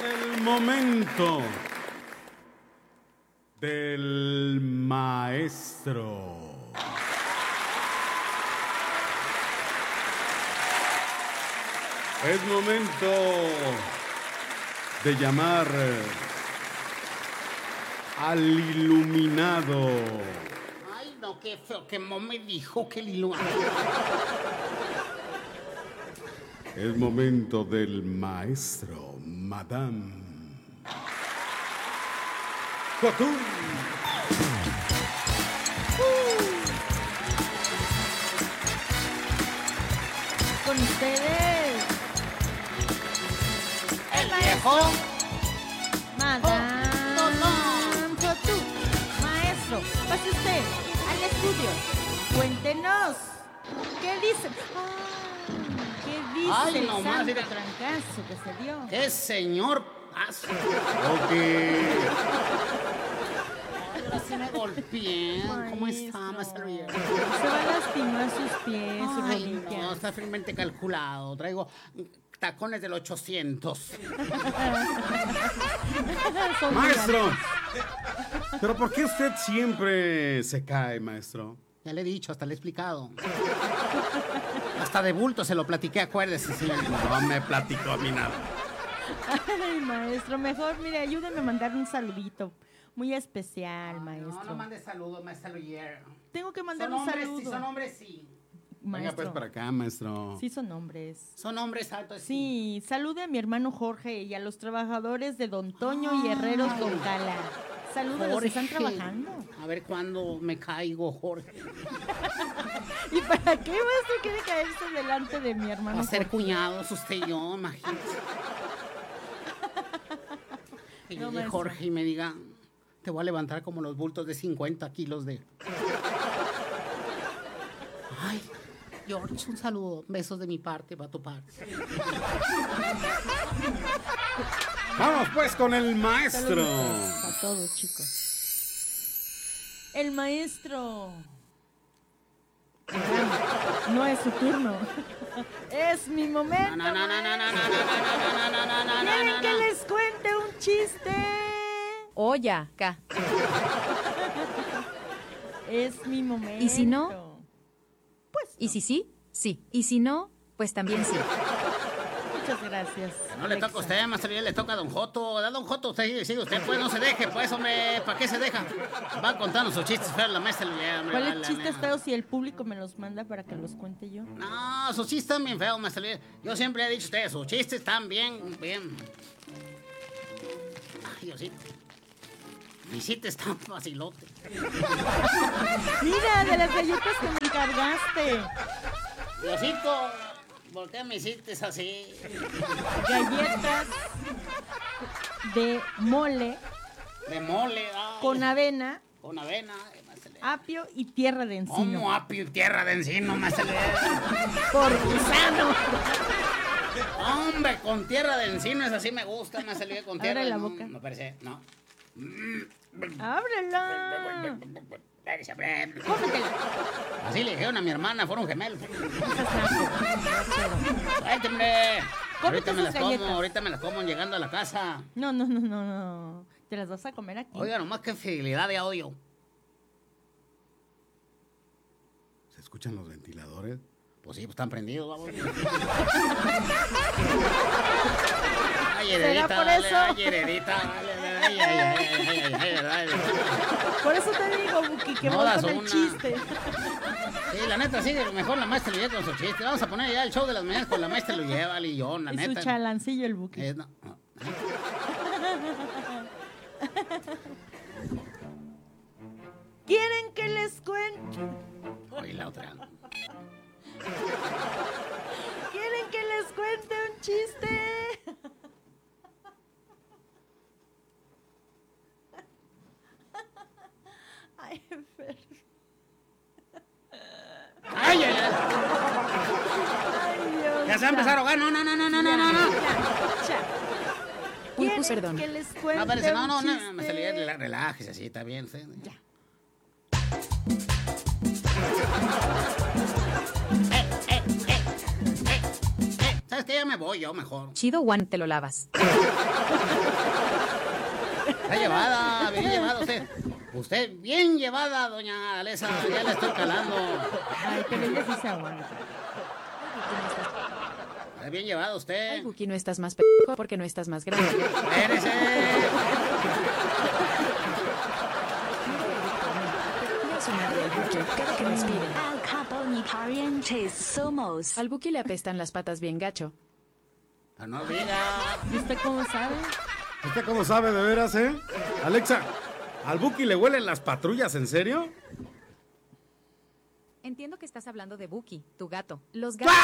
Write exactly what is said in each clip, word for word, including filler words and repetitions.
El momento del maestro. Es momento de llamar al iluminado. Ay, no, qué feo que Mo me dijo que el iluminado. Es momento del maestro, Madame Cotún. Con ustedes, El viejo. Madame Oh, no, no. Cotún. Maestro, pase usted al estudio. Cuéntenos. ¿Qué dice? Ah, ¿Qué dice Ay, el no más, santo mira. trancazo que se dio? ¡Qué señor paso! Ok. Ahora sí me golpeé. ¿Cómo está, Maestro. maestro? Se va a lastimar sus pies, sus Ay, rodillas. no, está firmemente calculado. Traigo tacones del ochocientos. Son Maestro. ¿Pero por qué usted siempre se cae, maestro? Ya le he dicho, hasta le he explicado. Hasta de bulto se lo platiqué, acuérdese, señor. No me platicó a mí nada. Ay, maestro, mejor, mire, ayúdeme a mandar un saludito muy especial, maestro. No, no mande saludos, maestro Luyer. Tengo que mandar Son un hombres, saludo. sí, son hombres, sí. Venga Maestro. pues para acá, maestro. Sí, son hombres. Son hombres altos, sí. Sí, salude a mi hermano Jorge y a los trabajadores de Don Toño y Herreros Don Cala. Salúdalos, están trabajando. A ver cuándo me caigo, Jorge. ¿Y para qué, maestro, quiere caerse delante de mi hermano Va a ser Jorge? cuñados usted y yo, imagínate. Que No, llegue maestro. Jorge y me diga, te voy a levantar como los bultos de cincuenta kilos de... Ay, George, un saludo. Besos de mi parte, para tu parte. Vamos pues con el maestro. Saludos a todos, chicos. El maestro. No es su turno. Es mi momento. No, no, no, no, no, no, no, maestro. no, no, no, no, no, ¿Quieren no, no, que no. les cuente un chiste? Oh, ya, acá. Es mi momento. ¿Y si no? Pues ¿Y si sí? Sí. ¿Y si no? Pues también sí. muchas gracias. No le toca a usted, maestro, ya le toca a don Joto. Da don Joto, usted sigue usted, pues no se deje, pues, hombre, ¿para qué se deja? Va contando sus chistes feos, la maestra Luyer, hombre. ¿Cuáles vale, chistes no. feos si el público me los manda para que los cuente yo? No, sus chistes están bien feos, maestra Luyer. Yo siempre he dicho a ustedes, sus chistes están bien, bien. Ay, Diosito. Mis chistes están facilotes. Mira, de las galletas que me encargaste. Diosito, ¿por qué me hiciste así? Galletas de mole De mole, ay, con avena, con avena. eh, maestra Luyer. apio y tierra de encino. Como apio y tierra de encino, maestra Luyer. Por gusano. Hombre, con tierra de encino, es así me gusta, maestra Luyer, con tierra Abre de la no, boca. No parece, no. Ábrela. Cómetela. Así le dijeron a mi hermana, fueron gemelos. Esas naco. Suéltenme. Cómete Ahorita me esas las como, galletas. ahorita me las como llegando a la casa. No, no, no, no, no. Te las vas a comer aquí. Oiga, nomás qué fidelidad de audio. ¿Se escuchan los ventiladores? Pues sí, pues están prendidos, vamos. Ay, ¿Será heredita, por dale, eso? ay, heredita, dale, dale, ay, ay, ay, ay, ay, ay, ay, ay. Por eso te digo, Buki, que No voy das con el una. chiste. Sí, la neta, sí, mejor la maestra Luyer con su chiste. Vamos a poner ya el show de las mañanas con la maestra Luyer, vale, y yo, la Es su neta. chalancillo el Buki. Eh, no, no. ¿Quieren que les cuente? Oye, la otra. ¿Quieren que les cuente un chiste? Ay, Fer. ¡Ay, ay, ay! Ay, Dios. Ya se va a empezar a ahogar. No, no, no, no, no, no, no. Ya, ya. Pulpus, ¿Quieren perdón. que les cuente No, espérese, no, un no, no, chiste? me salía, rela- relájese, así, está bien. Sí. Ya. Eh, eh, eh, eh, eh. ¿Sabes qué? Ya me voy yo mejor. Chido Juan, te lo lavas. Está llevada, bien llevada usted. Usted bien llevada, doña Alesa. Ya la estoy calando. Ay, pero ella sí se aguanta. Está bien llevada Ay, usted. Buki, no estás más pendejo porque no estás más grande. Espérese. Ya sonarle al Buki cada que respire. Al capo ni parientes somos. Al Buki le apestan las patas bien gacho. No, no diga. ¿Y usted cómo sabe? ¿Usted cómo sabe de veras, eh? Alexa, ¿al Buki le huelen las patrullas, en serio? Entiendo que estás hablando de Buki, tu gato. Los gatos...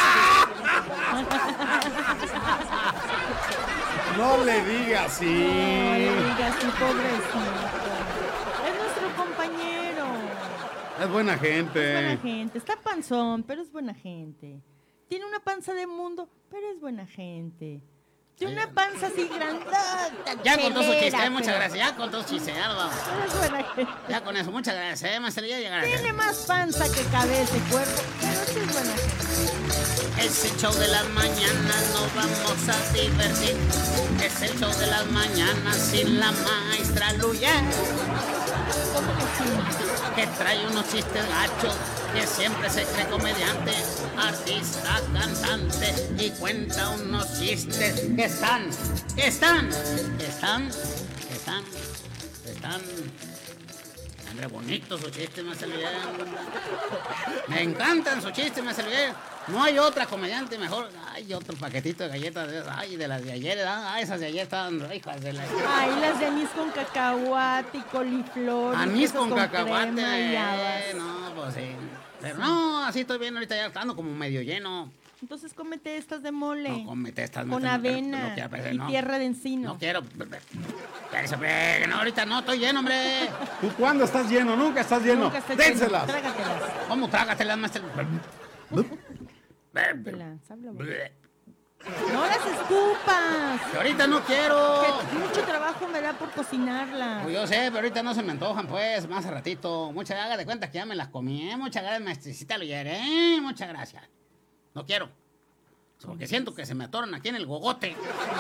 No le diga así. Ay, amiga, sí, pobrecito. Es nuestro compañero. Es buena Es buena gente. gente. Está panzón, pero es buena gente. Tiene una panza de mundo, pero es buena gente. Tiene una panza así grandota. Ya contó su chelera, chiste, eh, muchas pero- gracias. Ya contó su chiste, ya lo vamos. pero es buena gente. Ya con eso, muchas gracias, eh, maestro. Ya llegará. Tiene más panza que cabeza y cuerpo, pero sí es buena gente. Es el show de las mañanas, nos vamos a divertir. Es el show de las mañanas sin la maestra Luya, ¿Cómo que sí? que trae unos chistes gachos, que siempre se cree comediante, artista, cantante, y cuenta unos chistes que están, que están, que están, que están, que están. Hombre, bonitos sus chistes, me saludé. Me encantan sus chistes, me saludé. No hay otra comediante mejor. Hay otro paquetito de galletas de esas. Ay, de las de ayer, ¿verdad? Ah, esas de ayer estaban hijas de la... Ay, las de anís con cacahuate y coliflor. y Anís quesos con cacahuate. crema y habas. eh, no, pues sí. Pero no, así estoy bien ahorita, ya estando como medio lleno. Entonces cómete estas de mole. No, cómete estas. con no, avena no quiero, pero y no. tierra de encino. No quiero. Espérese, hombre, no, ahorita no, estoy lleno, hombre. ¿Tú cuándo estás lleno? Nunca estás lleno. Nunca está lleno. Dénselas. Trágatelas. ¿Cómo trágatelas, maestro? Trágatelas, habla, güey. No las escupas. Que ahorita no quiero. Que mucho trabajo me da por cocinarlas. Pues yo sé, pero ahorita no se me antojan, pues, más a ratito. Muchas haga de cuenta que ya me las comí, ¿eh? Muchas gracias, maestrecita Luyer, ¿eh? Muchas gracias. No quiero. Porque siento que se me atoran aquí en el gogote.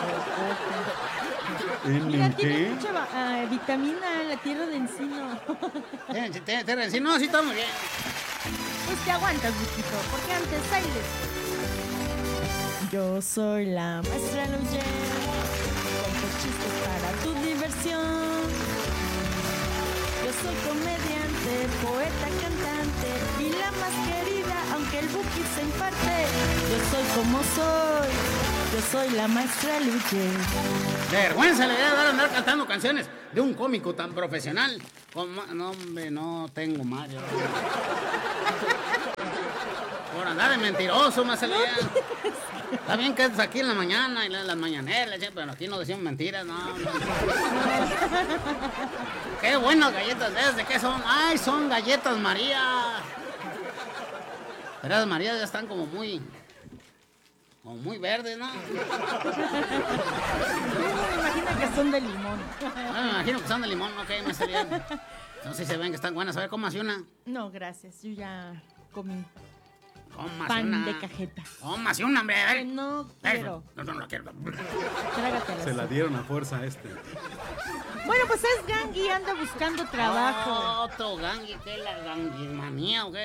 ¿En Mira, el tiene qué? mucha va- ah, vitamina en la tierra de encino. ¿Tienen tienen- tienen- sí, no, sí está muy bien. Pues te aguantas, Luchito, porque antes aires. Yo soy la maestra Luyer. Cuento chistes para tu diversión. Yo soy comediante, poeta, cantante y la más querida, aunque el Buki se imparte. Yo soy como soy. Yo soy la maestra Luyer. Vergüenza le debe dar andar cantando canciones de un cómico tan profesional. Como- no, hombre, no tengo más. yo. Por andar de mentiroso, más salía. Está bien que es aquí en la mañana y en las mañaneras, ¿sí? Pero aquí no decimos mentiras, no. no. Qué buenas galletas de esas, ¿de qué son? Ay, son galletas María. Pero las Marías ya están como muy, como muy verdes, ¿no? Me imagino que son de limón. Ah, me imagino que son de limón, ok, me está bien. Entonces se ven que están buenas. A ver, cómase una. No, gracias, yo ya comí Cómase pan una. de cajeta. Cómase una, hombre. A Que ver. no Eh, quiero. No, no, no quiero. Trágatelas. Se la dieron a fuerza a este. Bueno, pues es Gangui, anda buscando trabajo. Otro gangui, ¿qué es la ganguimanía o qué?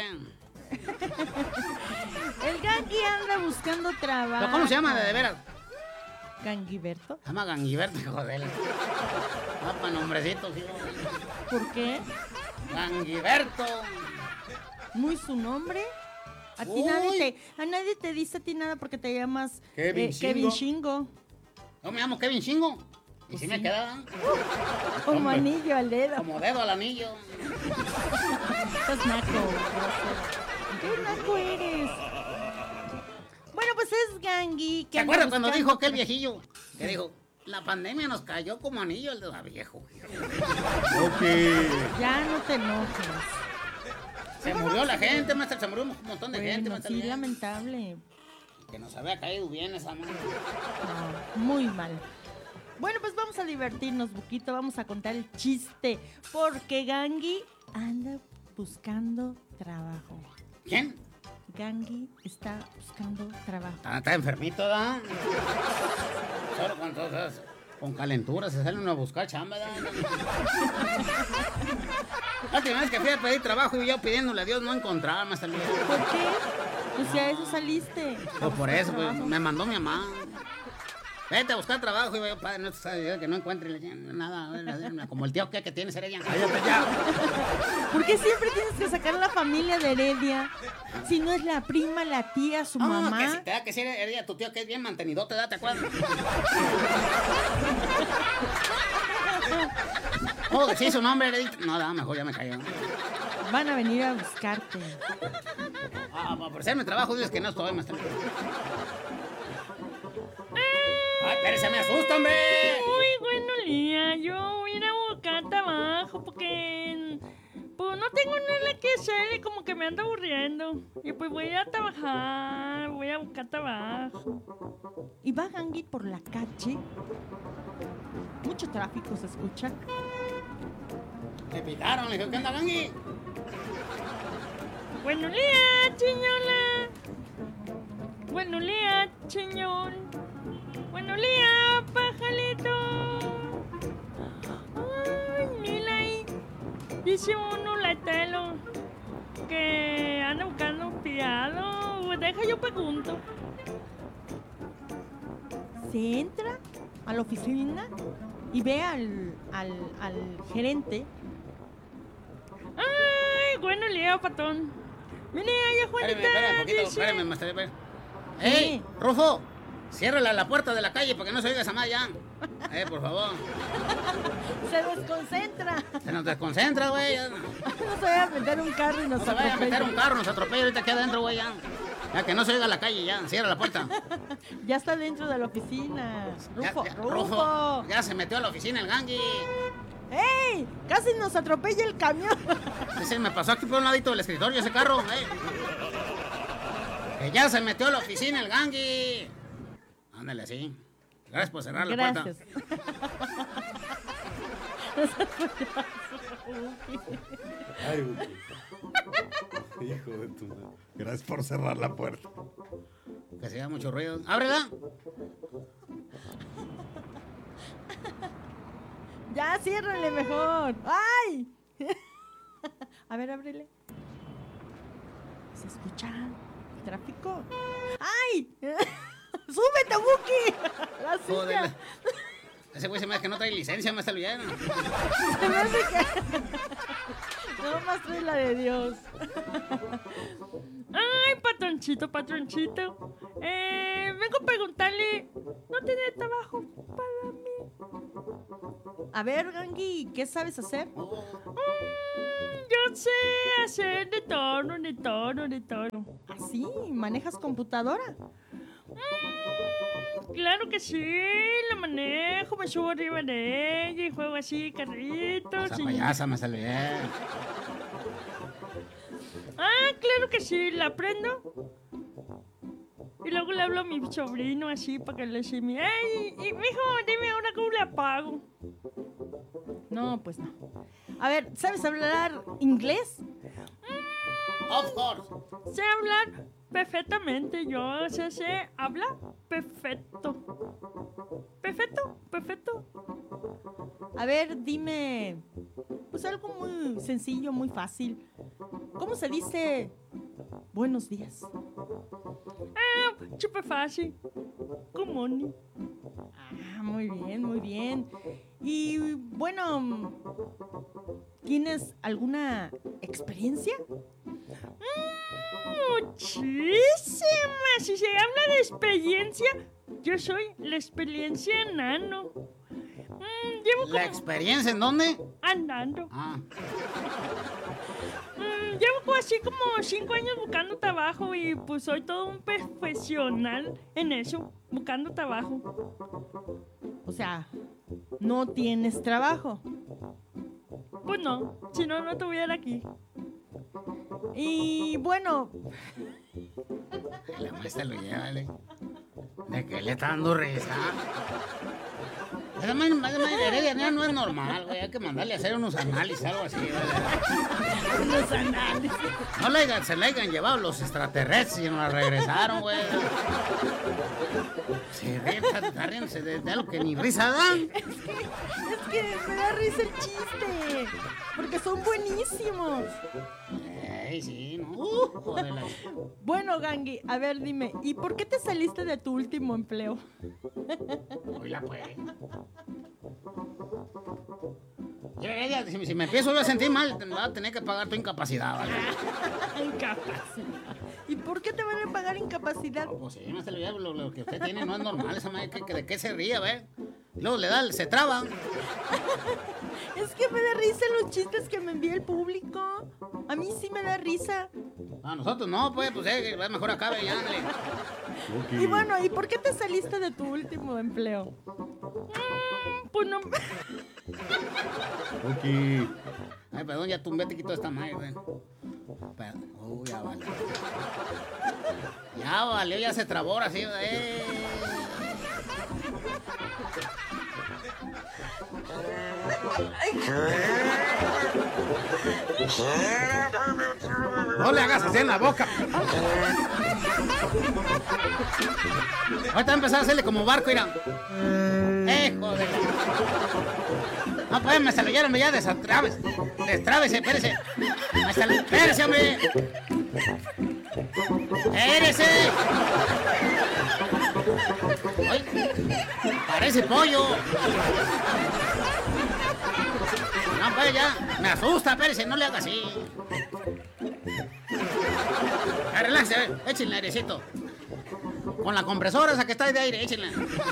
El Gangui anda buscando trabajo. ¿Pero cómo se llama de, de veras? ¿Ganguiberto? Se llama Ganguiberto, joder. Papa, nombrecito, sí. ¿Por qué? Ganguiberto. ¿Muy su nombre? A ti Uy. nadie te, a nadie te dice a ti nada porque te llamas Kevin eh, Kevin Shingo. Shingo. Yo me llamo Kevin Chingo. Y Pues si sí. me queda Como Hombre. anillo al dedo. como dedo al anillo. Estás naco. grosero. ¿Qué naco eres? Bueno, pues es Gangui. ¿Te anda acuerdas cuando buscando dijo aquel tra- viejillo? Que dijo, la pandemia nos cayó como anillo al dedo a viejo. Ok. Ya no te enojes. Se murió la gente, maestro, se murió un montón de gente, Bueno, maestro. sí, lamentable. Que nos había caído bien esa mano. No, muy mal. Bueno, pues vamos a divertirnos, Buquito. Vamos a contar el chiste. Porque Gangui anda buscando trabajo. ¿Quién? Gangi está buscando trabajo. Está, está enfermito, ¿verdad? Solo con cosas, con calentura se salen a buscar chamba, ¿verdad? La última vez que fui a pedir trabajo y yo pidiéndole a Dios no encontraba, más salida. ¿Por qué? Pues si a eso saliste. Pues por eso, pues, me mandó mi mamá. Vete a buscar trabajo y yo, padre, no sabes que no encuentre nada, como el tío que, que tienes Heredia. Cállate ya. ¿Por qué siempre tienes que sacar a la familia de Heredia? Si no es la prima, la tía, su No, mamá. que si te da que si Heredia, tu tío que es bien mantenido, te da, ¿te acuerdas? Oh, que sí, su nombre, Heredia. No, da, mejor ya me cayó. Van a venir a buscarte. Ah, por hacerme trabajo, dices que no estoy, maestro. ¡Ay, espérese, me asusta, hombre! Uy, bueno, Lía, yo voy a ir a buscar trabajo porque pues no tengo nada que hacer y como que me ando aburriendo. Y pues voy a ir a trabajar, voy a buscar trabajo. Y va Gangi por la calle. Mucho tráfico se escucha. Me picaron, le dije, ¿qué onda, Gangi? Bueno, Lía, señora. Bueno, Lía, señor. Bueno, Lía, pajalito. Ay, mira ahí. Dice uno latelo que anda buscando un piado. Deja, yo pregunto. Se entra a la oficina y ve al, al, al gerente. Ay, bueno, Lía, patón. Mira, ya Juanita. Espérame, espérame, poquito, dice- espérame, maestro, espérame. ¡Ey, Rufo! Ciérrala la puerta de la calle para que no se oiga esa madre ya. Eh, por favor. Se desconcentra. Se nos desconcentra, güey. Ya. No se vaya a meter un carro y nos No se vaya a meter atropella. un carro, nos atropella ahorita aquí adentro, güey, ya. Ya que no se oiga la calle, ya. Cierra la puerta. Ya está dentro de la oficina. Ya, Rufo, ya, Rufo. Ya se metió a la oficina el Gangi. ¡Ey! Casi nos atropella el camión. Ese me pasó aquí por un ladito del escritorio ese carro, eh. Que ya se metió a la oficina el Gangi. Ándale así. Gracias por cerrar la Gracias. puerta. Ay, Buki. Hijo de tu madre. Gracias por cerrar la puerta. Que se haga mucho ruido. ¡Ábrela! Ya, ciérrale mejor. ¡Ay! A ver, ábrele. ¿Se escucha el tráfico? ¡Ay! ¡Súbete, Buki! La Joder. silla. Ese güey se me hace que no trae licencia, más lo ya. Se me hace que... No más trae la de Dios. Ay, patroncito, patroncito. Eh, vengo a preguntarle, ¿no tiene trabajo para mí? A ver, Gangi, ¿qué sabes hacer? Mm, yo sé hacer de todo, de todo, de todo. ¿Así? ¿Manejas computadora? Mm, claro que sí, la manejo, me subo arriba de ella y juego así carritos. Esa y- payasa me salió bien. Ah, claro que sí, la aprendo. Y luego le hablo a mi sobrino así para que le enseñe. ¡Ey! Y mijo, dime ahora cómo le apago. No, pues no. A ver, ¿sabes hablar inglés? Of course. Sé hablar perfectamente. Yo sé, sé hablar perfecto. Perfecto, perfecto. A ver, dime, pues algo muy sencillo, muy fácil. ¿Cómo se dice buenos días? Ah, súper fácil. Good morning. Ah, muy bien, muy bien. Y bueno, ¿tienes alguna experiencia? Mm, muchísimas. Si se habla de experiencia, yo soy la experiencia nano. Mm, llevo como ¿La experiencia en dónde? andando. Ah, Mm, llevo como así como cinco años buscando trabajo y pues soy todo un profesional en eso, buscando trabajo. O sea, no tienes trabajo. Pues no, si no, no estuviera aquí. Y bueno, la maestra lo lleva, ¿vale? ¿De qué le está dando risa? Esa madre, esa madre Heredia no, no es normal, güey. Hay que mandarle a hacer unos análisis, algo así, güey. Unos análisis. No le hayan, se le hayan llevado los extraterrestres y nos la regresaron, güey. Se ríen, está riéndose de, de algo que ni risa dan. Es que, es que me da risa el chiste. Porque son buenísimos. Ey, sí, no. Uh, joder, la... Bueno, Gangui, a ver, dime, ¿y por qué te saliste de tu último empleo? Oíla, pues. Yo, ella, si, si me empiezo a sentir mal, me va a tener que pagar tu incapacidad, ¿vale? Incapacidad. ¿Y por qué te van a pagar incapacidad? No, pues sí, no se le olvida, lo, lo que usted tiene no es normal, esa madre, que, que, ¿de qué se ríe, ve? Luego le da, se traba. Es que me da risa los chistes que me envía el público. A mí sí me da risa. A nosotros no, pues, pues, eh, mejor acabe ya, ándale. Y bueno, ¿y por qué te saliste de tu último empleo? Mm, pues no... Ok. Ay, perdón, ya tumbé, te quito esta madre, güey. Perdón. Uy, ya vale. Ya valió, ya se trabó así, eh. No le hagas así en la boca. Ahorita va a empezar a hacerle como barco, mira. Eh, joder. No, pues, me saludaron ya, desatraves. Destrábese, espérese. Me sal... Espérese, hombre. Espérese. Ay, parece pollo. No, pues ya, me asusta, espérese, no le haga así. Ya, relájese, échenle airecito. Con la compresora esa que está de aire, échenla.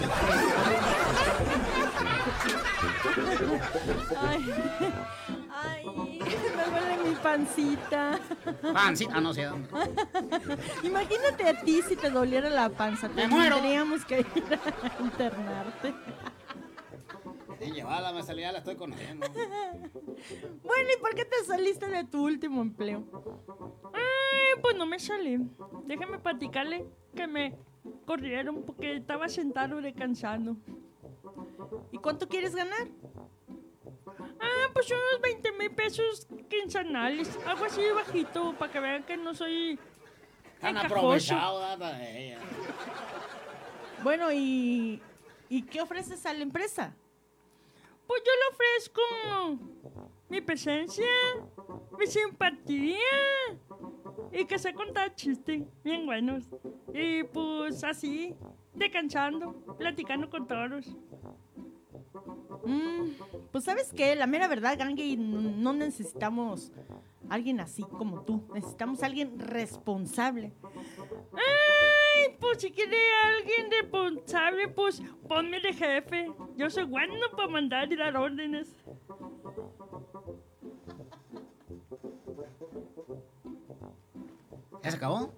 Ay, ay, me duele mi pancita. Pancita, no sé dónde. Imagínate a ti si te doliera la panza. Me muero. Tendríamos que ir a internarte. Bien llevada, me salía, la estoy conociendo. Bueno, ¿y por qué te saliste de tu último empleo? Ay, pues no me salí. Déjame platicarle que me corrieron porque estaba sentado descansando. ¿Y cuánto quieres ganar? Ah, pues unos veinte mil pesos quincenales. Algo así bajito para que vean que no soy Tan encajoso. aprovechado, dada ella. Bueno, ¿y, ¿y qué ofreces a la empresa? Pues yo le ofrezco mi presencia, mi simpatía y que sé contar chistes bien buenos. Y pues así, descansando, platicando con todos. Mm, pues ¿sabes qué? La mera verdad, Gangui, no necesitamos alguien así como tú. Necesitamos alguien responsable. Ay, pues si quiere alguien responsable, pues ponme de jefe. Yo soy bueno para mandar y dar órdenes. ¿Ya se acabó?